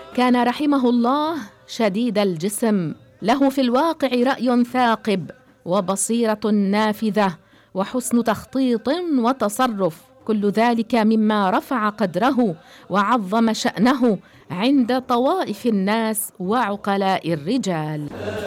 كان رحمه الله شديد الجسم، له في الواقع رأي ثاقب وبصيرة نافذة وحسن تخطيط وتصرف، كل ذلك مما رفع قدره وعظم شأنه عند طوائف الناس وعقلاء الرجال.